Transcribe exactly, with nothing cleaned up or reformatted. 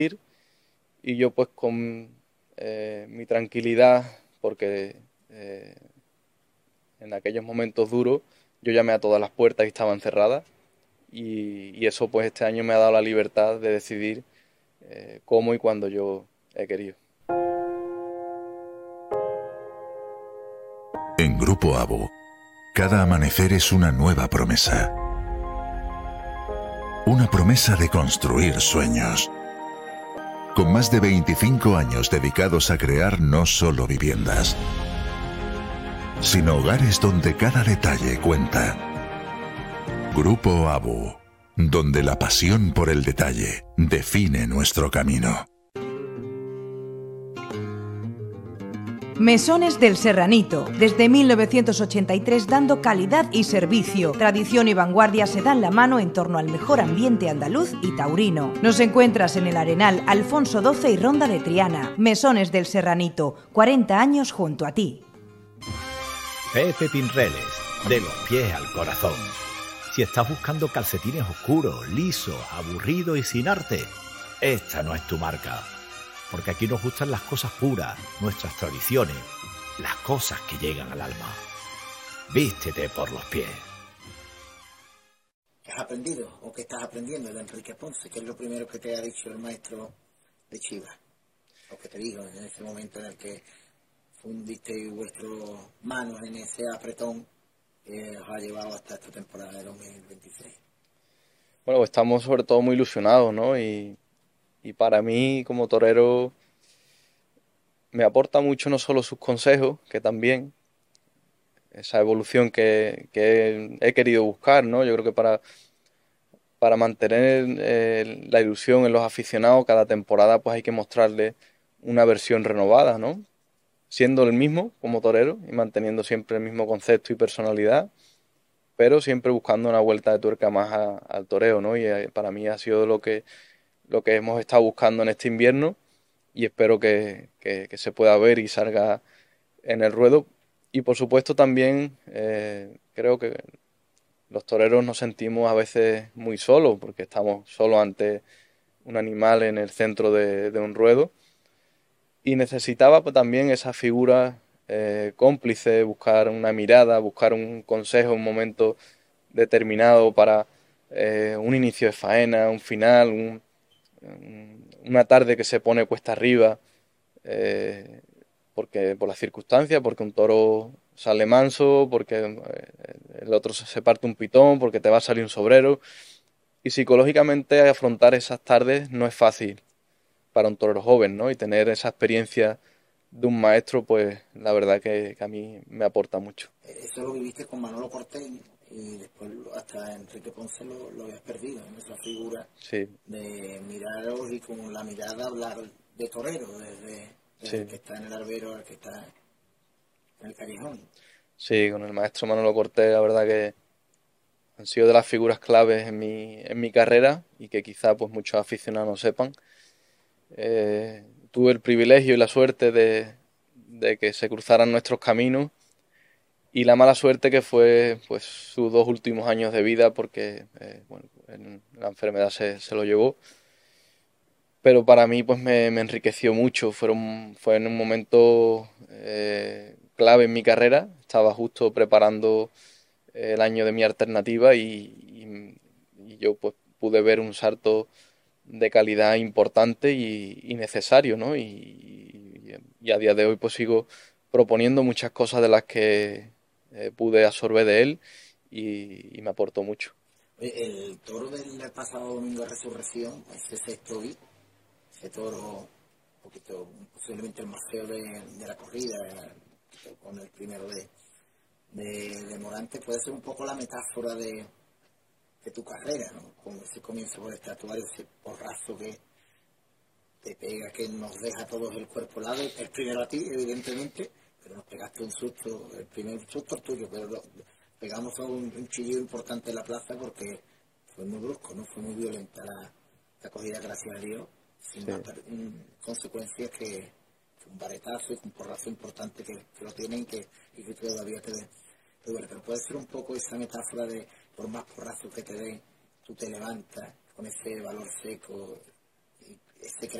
y yo pues con eh, mi tranquilidad, porque eh, en aquellos momentos duros yo llamé a todas las puertas y estaban cerradas, y, y eso pues este año me ha dado la libertad de decidir eh, cómo y cuándo yo he querido. En Grupo AVO, cada amanecer es una nueva promesa. Una promesa de construir sueños. Con más de veinticinco años dedicados a crear no solo viviendas, sino hogares donde cada detalle cuenta. Grupo AVO, donde la pasión por el detalle define nuestro camino. Mesones del Serranito, desde mil novecientos ochenta y tres dando calidad y servicio. Tradición y vanguardia se dan la mano en torno al mejor ambiente andaluz y taurino. Nos encuentras en el Arenal Alfonso doce y Ronda de Triana. Mesones del Serranito, cuarenta años junto a ti. Pepe Pinreles, de los pies al corazón. Si estás buscando calcetines oscuros, lisos, aburridos y sin arte, esta no es tu marca. Porque aquí nos gustan las cosas puras, nuestras tradiciones, las cosas que llegan al alma. Vístete por los pies. ¿Qué has aprendido o qué estás aprendiendo de Enrique Ponce? ¿Qué es lo primero que te ha dicho el maestro de Chivas? O que te dijo en ese momento en el que fundiste vuestras manos en ese apretón que os ha llevado hasta esta temporada de dos mil veintiséis. Bueno, pues estamos sobre todo muy ilusionados, ¿no? Y, y para mí, como torero, me aporta mucho no solo sus consejos, que también, esa evolución que, que he querido buscar, ¿no? Yo creo que para, para mantener eh, la ilusión en los aficionados, cada temporada pues hay que mostrarle una versión renovada, ¿no? Siendo el mismo como torero y manteniendo siempre el mismo concepto y personalidad, pero siempre buscando una vuelta de tuerca más a, al toreo, ¿no? Y eh, para mí ha sido lo que, lo que hemos estado buscando en este invierno, y espero que, que, que se pueda ver y salga en el ruedo. Y por supuesto también eh, creo que los toreros nos sentimos a veces muy solos, porque estamos solos ante un animal en el centro de, de un ruedo, y necesitaba pues, también esa figura eh, cómplice, buscar una mirada, buscar un consejo, un momento determinado para eh, un inicio de faena, un final, un, un, una tarde que se pone cuesta arriba, eh, porque por las circunstancias, porque un toro sale manso, porque eh, el otro se parte un pitón, porque te va a salir un sobrero, y psicológicamente afrontar esas tardes no es fácil para un torero joven, ¿no? Y tener esa experiencia de un maestro, pues la verdad que, que a mí me aporta mucho. Eso lo viviste con Manolo Cortés y después hasta Enrique Ponce lo, lo habías perdido en esa figura sí. de miraros y con la mirada hablar de torero, desde, desde sí. el que está en el albero al que está en el callejón. Sí, con el maestro Manolo Cortés, la verdad que han sido de las figuras claves en mi, en mi carrera, y que quizá pues muchos aficionados no sepan. Eh, tuve el privilegio y la suerte de, de que se cruzaran nuestros caminos, y la mala suerte que fue pues sus dos últimos años de vida, porque eh, bueno, en, la enfermedad se, se lo llevó. Pero para mí pues me, me enriqueció mucho. Fueron, fue en un momento eh, clave en mi carrera. Estaba justo preparando el año de mi alternativa, y, y, y yo pues pude ver un salto de calidad importante y, y necesario, ¿no? Y, y, y a día de hoy pues sigo proponiendo muchas cosas de las que eh, pude absorber de él, y, y me aportó mucho. El toro del pasado domingo de Resurrección, ese sexto I, ese toro un poquito, posiblemente el más feo de, de la corrida, con el primero de, de, de Morante, puede ser un poco la metáfora de de tu carrera, ¿no? Con ese comienzo por estatuario, ese porrazo que te pega, que nos deja a todos el cuerpo helado, el primero a ti, evidentemente, pero nos pegaste un susto, el primer susto es tuyo, pero lo, pegamos a un, un chillido importante en la plaza porque fue muy brusco, ¿no? Fue muy violenta la, la corrida, gracias a Dios, sin sí. más um, consecuencias que, que un baretazo y un porrazo importante que, que lo tienen que, y que todavía te den. Pero, bueno, pero puede ser un poco esa metáfora de por más porrazos que te den, tú te levantas con ese valor seco y, ese